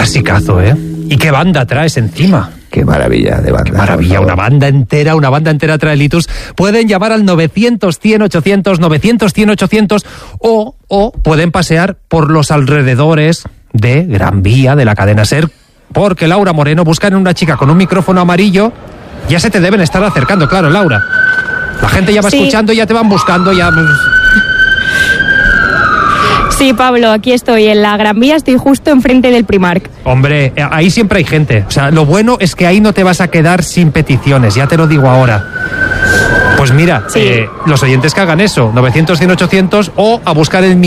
Clasicazo, ¿eh? ¿Y qué banda traes encima? Qué maravilla de banda. Qué maravilla, una banda entera trae Litus. Pueden llamar al 900-100-800, 900-100-800 o pueden pasear por los alrededores de Gran Vía, de la cadena SER, porque Laura Moreno buscan una chica con un micrófono amarillo. Ya se te deben estar acercando, claro, Laura. La gente ya va escuchando, ya te van buscando, ya... Sí, Pablo, aquí estoy en la Gran Vía, estoy justo enfrente del Primark. Hombre, ahí siempre hay gente. O sea, lo bueno es que ahí no te vas a quedar sin peticiones, ya te lo digo ahora. Pues mira, los oyentes que hagan eso, 900-100-800 o a buscar el